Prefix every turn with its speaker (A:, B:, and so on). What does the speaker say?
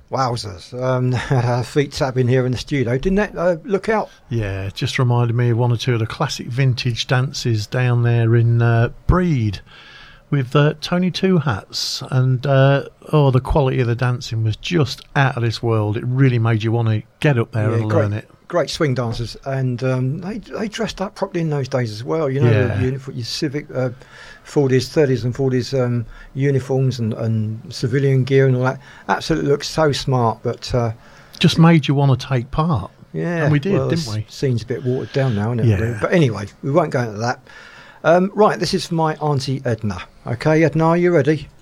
A: Wowzers. Feet tapping here in the studio. Didn't that look out?
B: Yeah, it just reminded me of one or two of the classic vintage dances down there in Breed with Tony Two Hats. And, the quality of the dancing was just out of this world. It really made you want to get up there and learn it.
A: Great swing dancers. And they dressed up properly in those days as well. You know, your civic 40s, 30s and 40s uniforms and civilian gear and all that. Absolutely looked so smart, but...
B: just made you want to take part.
A: Yeah.
B: And we did, didn't we?
A: Scene's a bit watered down now, isn't it?
B: Yeah.
A: But anyway, we won't go into that. Right, this is for my Auntie Edna. Okay, Edna, are you ready?